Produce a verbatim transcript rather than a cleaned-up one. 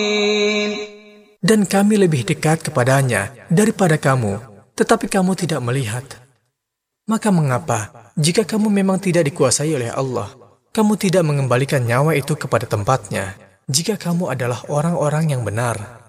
Dan kami lebih dekat kepadanya daripada kamu, tetapi kamu tidak melihat. Maka mengapa, jika kamu memang tidak dikuasai oleh Allah, kamu tidak mengembalikan nyawa itu kepada tempatnya, jika kamu adalah orang-orang yang benar?